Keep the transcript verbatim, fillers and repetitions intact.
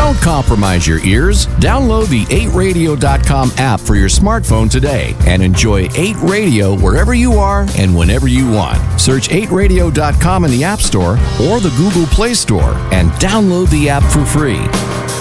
Don't compromise your ears. Download the eight radio dot com app for your smartphone today and enjoy eight Radio wherever you are and whenever you want. Search eight radio dot com in the App Store or the Google Play Store and download the app for free.